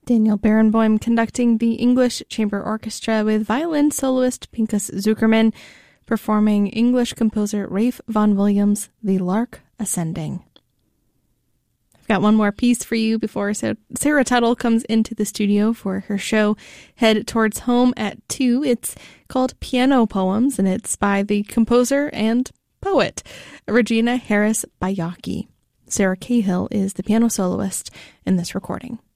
Daniel Barenboim conducting the English Chamber Orchestra with violin soloist Pinchas Zukerman performing English composer Ralph Vaughan Williams' The Lark Ascending. I've got one more piece for you before Sarah Tuttle comes into the studio for her show Head Towards Home at 2. It's called Piano Poems, and it's by the composer and poet Regina Harris Bayaki. Sarah Cahill is the piano soloist in this recording.